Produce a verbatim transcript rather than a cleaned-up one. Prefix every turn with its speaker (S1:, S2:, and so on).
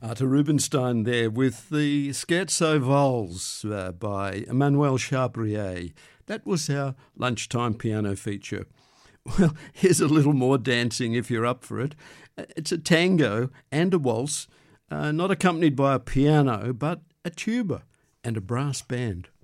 S1: Arthur Rubinstein there with the Scherzo Vols uh, by Emmanuel Chabrier. That was our lunchtime piano feature. Well, here's a little more dancing if you're up for it. It's a tango and a waltz, uh, not accompanied by a piano, but a tuba and a brass band.